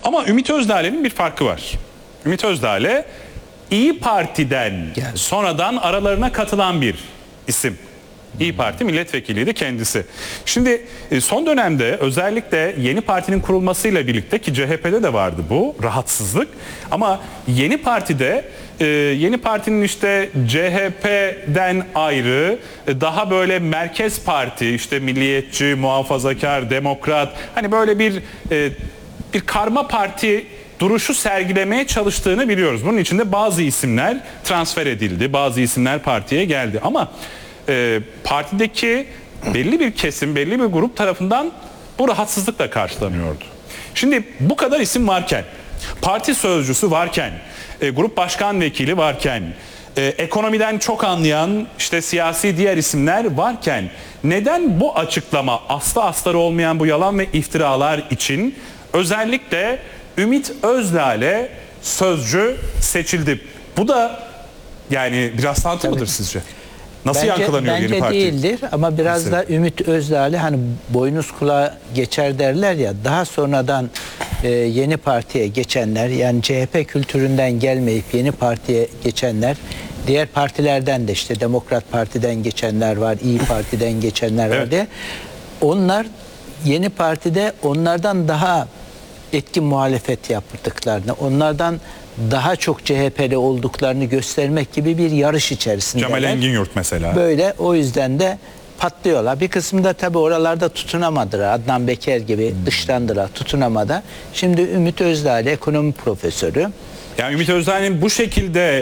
Ama Ümit Özdağ'ın bir farkı var. Ümit Özdağ İyi Parti'den sonradan aralarına katılan bir isim. İyi Parti milletvekiliydi kendisi. Şimdi son dönemde özellikle yeni partinin kurulmasıyla birlikte, ki CHP'de de vardı bu rahatsızlık, ama yeni partide yeni partinin işte CHP'den ayrı daha böyle merkez parti, işte milliyetçi, muhafazakar, demokrat, hani böyle bir karma parti duruşu sergilemeye çalıştığını biliyoruz. Bunun içinde bazı isimler transfer edildi, bazı isimler partiye geldi ama partideki belli bir kesim, belli bir grup tarafından bu rahatsızlıkla karşılanıyordu. Şimdi bu kadar isim varken, parti sözcüsü varken, grup başkan vekili varken, ekonomiden çok anlayan işte siyasi diğer isimler varken neden bu açıklama, aslı astarı olmayan bu yalan ve iftiralar için özellikle Ümit Özdağ sözcü seçildi? Bu da yani bir rastlantı mıdır sizce? Nasıl yankılanıyor yeni parti? Bence değildir ama biraz da Ümit Özdağ hani boynuz kulağa geçer derler ya, daha sonradan yeni partiye geçenler, yani CHP kültüründen gelmeyip yeni partiye geçenler, diğer partilerden de işte Demokrat Parti'den geçenler var, İyi Parti'den geçenler var diye. Onlar yeni partide onlardan daha etkin muhalefet yaptıklarını, onlardan daha çok CHP'li olduklarını göstermek gibi bir yarış içerisinde. Cemal Engin-Yurt mesela. Böyle, o yüzden de patlıyorlar. Bir kısmı da tabii oralarda tutunamadılar. Adnan Beker gibi dışlandılar, tutunamadı. Şimdi Ümit Özdağ ekonomi profesörü. Yani Ümit Özdağ'ın bu şekilde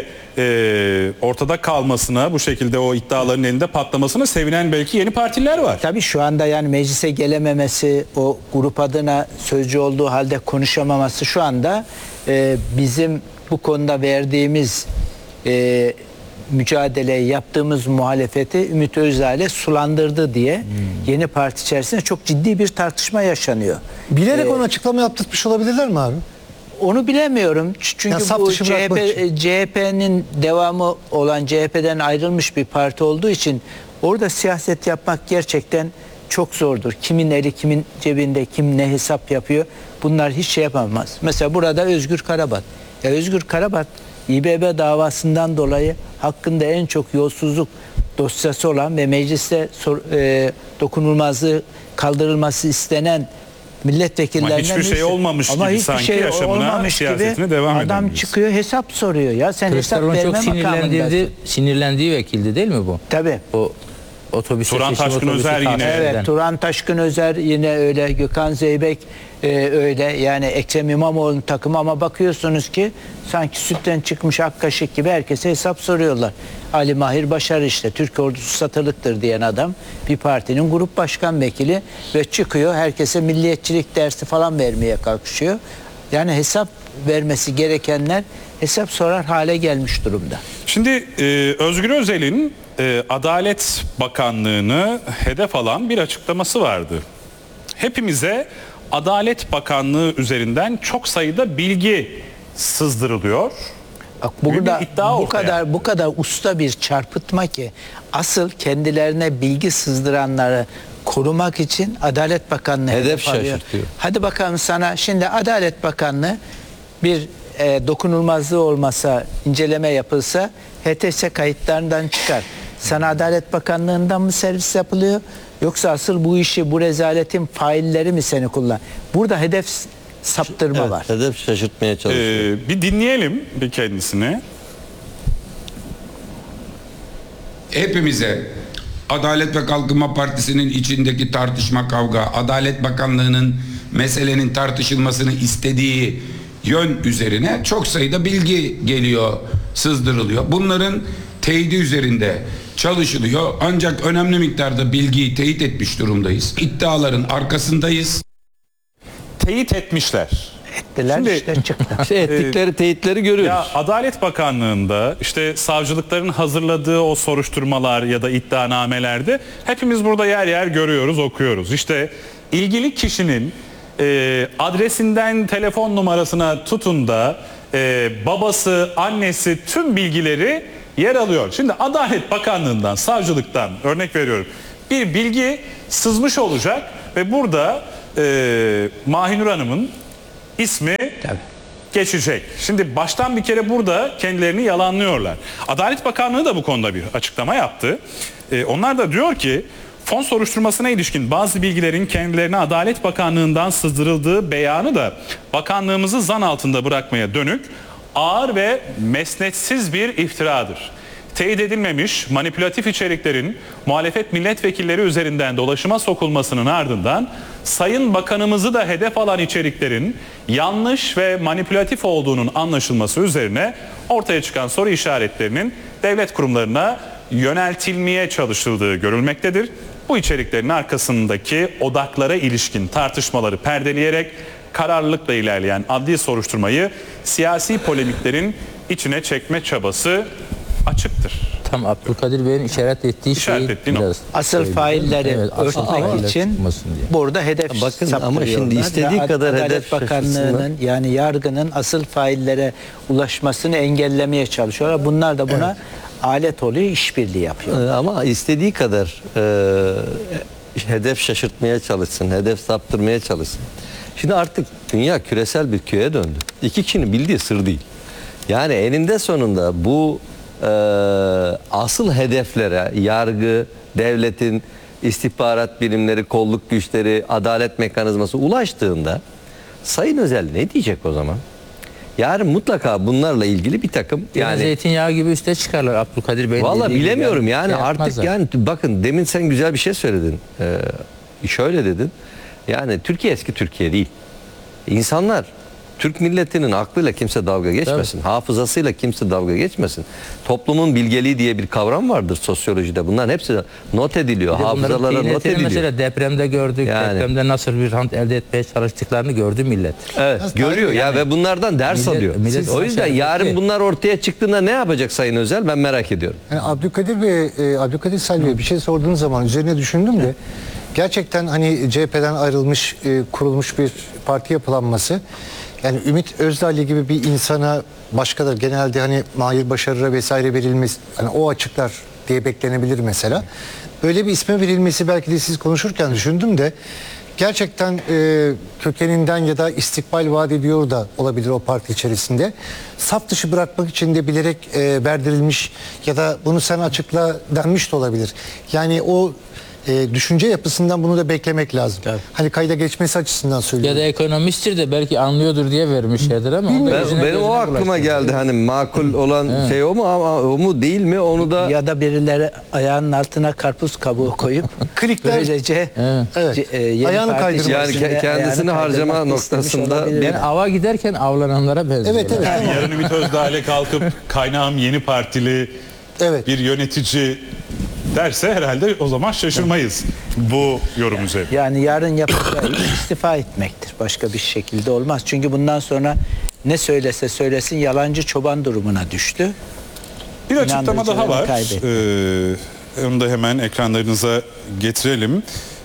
ortada kalmasına, bu şekilde o iddiaların elinde patlamasına sevinen belki yeni partiler var. Tabii şu anda yani meclise gelememesi, o grup adına sözcü olduğu halde konuşamaması şu anda bizim bu konuda verdiğimiz mücadeleyi, yaptığımız muhalefeti Ümit Özdağ ile sulandırdı diye yeni parti içerisinde çok ciddi bir tartışma yaşanıyor. Bilerek ona açıklama yaptırmış olabilirler mi abi? Onu bilemiyorum. Çünkü bu CHP'nin devamı olan, CHP'den ayrılmış bir parti olduğu için orada siyaset yapmak gerçekten çok zordur. Kimin eli kimin cebinde, kim ne hesap yapıyor, bunlar hiç şey yapamaz. Mesela burada Özgür Karabat. Özgür Karabat İBB davasından dolayı hakkında en çok yolsuzluk dosyası olan ve mecliste dokunulmazlığı kaldırılması istenen milletvekillerinden ama hiçbir şey olmamış ama gibi sanki yaşamına, siyasetine devam eden adam çıkıyor, hesap soruyor ya, sen hesap verme makamındasın. Sinirlendiği vekildi değil mi bu? Tabii. O otobüs Turan Taşkın Özer yine. Evet, Turan Taşkın Özer yine öyle, Gökhan Zeybek öyle, yani Ekrem İmamoğlu'nun takımı, ama bakıyorsunuz ki sanki sütten çıkmış ak kaşık gibi herkese hesap soruyorlar. Ali Mahir Başar, işte Türk ordusu satılıktır diyen adam, bir partinin grup başkan vekili ve çıkıyor herkese milliyetçilik dersi falan vermeye kalkışıyor. Yani hesap vermesi gerekenler hesap sorar hale gelmiş durumda. Şimdi Özgür Özel'in Adalet Bakanlığı'nı hedef alan bir açıklaması vardı. Hepimize Adalet Bakanlığı üzerinden çok sayıda bilgi sızdırılıyor. Bak, bu kadar usta bir çarpıtma ki asıl kendilerine bilgi sızdıranları korumak için Adalet Bakanlığı hedef şaşırtıyor. Hadi bakalım sana şimdi Adalet Bakanlığı bir dokunulmazlığı olmasa, inceleme yapılsa HTS kayıtlarından çıkar. Sana Adalet Bakanlığı'ndan mı servis yapılıyor, yoksa asıl bu işi, bu rezaletin failleri mi seni kullan? Burada hedef saptırma var. Hedef şaşırtmaya çalışıyor. Bir dinleyelim bir kendisini. Hepimize Adalet ve Kalkınma Partisi'nin içindeki tartışma, kavga, Adalet Bakanlığı'nın meselenin tartışılmasını istediği yön üzerine çok sayıda bilgi geliyor, sızdırılıyor. Bunların teyidi üzerinde çalışılıyor. Ancak önemli miktarda bilgiyi teyit etmiş durumdayız. İddiaların arkasındayız. Teyit etmişler. Ettiler, Şimdi, işte çıktı. Ettikleri teyitleri görüyoruz. Ya Adalet Bakanlığı'nda işte savcılıkların hazırladığı o soruşturmalar ya da iddianamelerde hepimiz burada yer yer görüyoruz, okuyoruz. İşte ilgili kişinin adresinden telefon numarasına tutun da babası, annesi, tüm bilgileri yer alıyor. Şimdi Adalet Bakanlığı'ndan, savcılıktan örnek veriyorum, bir bilgi sızmış olacak ve burada Mahinur Hanım'ın ismi geçecek. Şimdi baştan bir kere burada kendilerini yalanlıyorlar. Adalet Bakanlığı da bu konuda bir açıklama yaptı. Onlar da diyor ki fon soruşturmasına ilişkin bazı bilgilerin kendilerine Adalet Bakanlığı'ndan sızdırıldığı beyanı da bakanlığımızı zan altında bırakmaya dönük ağır ve mesnetsiz bir iftiradır. Teyit edilmemiş manipülatif içeriklerin muhalefet milletvekilleri üzerinden dolaşıma sokulmasının ardından Sayın Bakanımızı da hedef alan içeriklerin yanlış ve manipülatif olduğunun anlaşılması üzerine ortaya çıkan soru işaretlerinin devlet kurumlarına yöneltilmeye çalışıldığı görülmektedir. Bu içeriklerin arkasındaki odaklara ilişkin tartışmaları perdeleyerek kararlılıkla ilerleyen adli soruşturmayı siyasi polemiklerin içine çekme çabası açıktır. Tam Abdülkadir Bey'in işaret ettiği İşaret ettiği biraz nokta. Asıl söyleyeyim. failleri Evet, asıl örtmek failler için çıkmasın diye. burada hedef Bakın ama saptırıyorlar. şimdi istediği Ve kadar Adalet hedef Bakanlığı'nın şaşırsınlar. yani yargının asıl faillere ulaşmasını engellemeye çalışıyorlar. Bunlar da buna alet oluyor, işbirliği yapıyor. Ama istediği kadar hedef şaşırtmaya çalışsın, hedef saptırmaya çalışsın. Şimdi artık dünya küresel bir köye döndü. İki kişinin bildiği sır değil. Yani eninde sonunda bu asıl hedeflere yargı, devletin istihbarat birimleri, kolluk güçleri, adalet mekanizması ulaştığında Sayın Özel ne diyecek o zaman? Yarın mutlaka bunlarla ilgili bir takım Yani zeytinyağı gibi üste çıkarlar Abdülkadir Bey. Vallahi bilemiyorum yani şey artık yapmazlar. yani bakın demin sen güzel bir şey söyledin. Şöyle dedin. Yani Türkiye eski Türkiye değil. İnsanlar Türk milletinin aklıyla kimse dalga geçmesin. Hafızasıyla kimse dalga geçmesin. Toplumun bilgeliği diye bir kavram vardır sosyolojide. Bunların hepsi not ediliyor. Bir de bunların Hafızalara not kıymetini ediliyor. mesela depremde gördük. Yani. Depremde nasıl bir rant elde etmeye çalıştıklarını gördü millet. Evet, görüyor ya ve bunlardan ders Millet- alıyor. millet O yüzden aşağıdaki- yarın bunlar ortaya çıktığında ne yapacak Sayın Özel ben merak ediyorum. Yani Abdülkadir Selvi'ye bir şey sorduğunuz zaman üzerine düşündüm de gerçekten hani CHP'den ayrılmış, kurulmuş bir parti yapılanması. Yani Ümit Özdağ gibi bir insana başkaları genelde hani Mahir Başarır'a vesaire verilmesi, hani o açıklar diye beklenebilir mesela. Böyle bir isme verilmesi belki de siz konuşurken düşündüm de gerçekten kökeninden ya da istikbal vaat ediyor da olabilir o parti içerisinde. Saf dışı bırakmak için de bilerek verdirilmiş ya da bunu sen açıkla denmiş de olabilir. Yani o düşünce yapısından bunu da beklemek lazım. Tabii. Hani kayda geçmesi açısından Ya söylüyorum. da ekonomisttir de belki anlıyordur diye vermişlerdir ama onu da yüzüne Benim o gözüne aklıma bulaştırdı. geldi hani makul olan şey o mu ama o mu değil mi onu da Ya da birileri ayağının altına karpuz kabuğu koyup Klikler- böylece Evet. yeni Ayağını parti kaydırmak. Yani içerisinde kendisini ayağını harcama kaydırmak istemiş noktasında olabilir. Ben ava giderken avlananlara benziyorum. Evet evet. Yani yarın Ümit Özdağ'la kalkıp kaynağım yeni partili Evet. bir yönetici derse herhalde o zaman şaşırmayız bu yorum üzerine. Yani yarın yapacağı iş istifa etmektir. Başka bir şekilde olmaz. Çünkü bundan sonra ne söylese söylesin yalancı çoban durumuna düştü. Bir açıklama daha İnandırıcılığını var. kaybetti. Onu da hemen ekranlarınıza getirelim.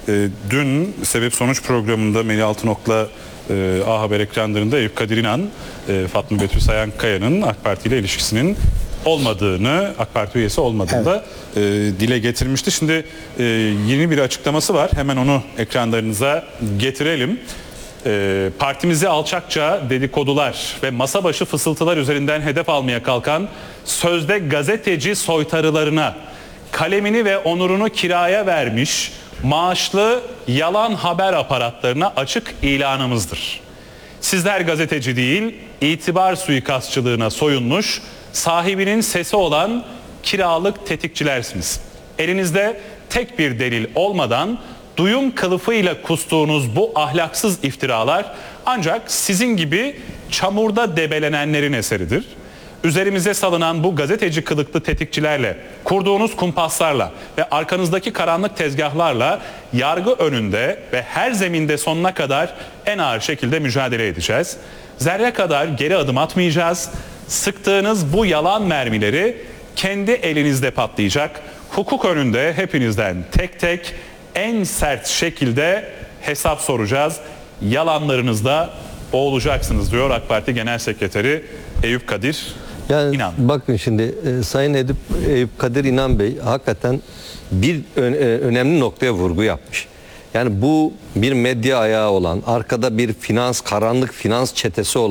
Dün Sebep Sonuç programında Melih Altınok'la A Haber ekranlarında Eyüp Kadir İnan, Fatma Betül Sayankaya'nın AK Parti ile ilişkisinin olmadığını, AK Parti üyesi olmadığını da dile getirmişti. Şimdi yeni bir açıklaması var. Hemen onu ekranlarınıza getirelim. Partimizi alçakça dedikodular ve masa başı fısıltılar üzerinden hedef almaya kalkan sözde gazeteci soytarılarına kalemini ve onurunu kiraya vermiş maaşlı yalan haber aparatlarına açık ilanımızdır. Sizler gazeteci değil, itibar suikastçılığına soyunmuş, sahibinin sesi olan kiralık tetikçilersiniz. Elinizde tek bir delil olmadan duyum kılıfıyla kustuğunuz bu ahlaksız iftiralar ancak sizin gibi çamurda debelenenlerin eseridir. Üzerimize salınan bu gazeteci kılıklı tetikçilerle, kurduğunuz kumpaslarla ve arkanızdaki karanlık tezgahlarla yargı önünde ve her zeminde sonuna kadar en ağır şekilde mücadele edeceğiz. Zerre kadar geri adım atmayacağız. Sıktığınız bu yalan mermileri kendi elinizde patlayacak. Hukuk önünde hepinizden tek tek en sert şekilde hesap soracağız. Yalanlarınızda boğulacaksınız diyor AK Parti Genel Sekreteri Eyüp Kadir yani İnan. bakın şimdi Sayın Eyüp Kadir İnan Bey hakikaten bir önemli noktaya vurgu yapmış. Yani bu bir medya ayağı olan, arkada bir karanlık finans çetesi olan